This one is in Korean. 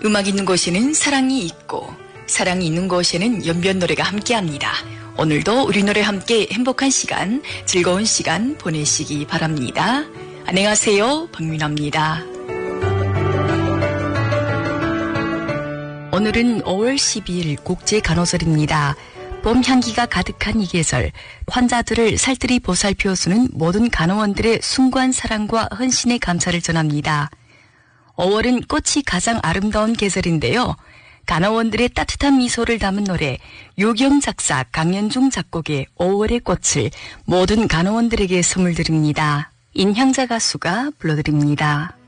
음악 있는 곳에는 사랑이 있고 사랑이 있는 곳에는 연변 노래가 함께합니다. 오늘도 우리 노래 함께 행복한 시간, 즐거운 시간 보내시기 바랍니다. 안녕하세요, 박민아입니다. 오늘은 5월 12일 국제간호설입니다. 봄 향기가 가득한 이 계절, 환자들을 살뜰히 보살펴주는 모든 간호원들의 숭고한 사랑과 헌신의 감사를 전합니다. 5월은 꽃이 가장 아름다운 계절인데요. 간호원들의 따뜻한 미소를 담은 노래, 유경 작사, 강연중 작곡의 5월의 꽃을 모든 간호원들에게 선물 드립니다. 인향자 가수가 불러드립니다.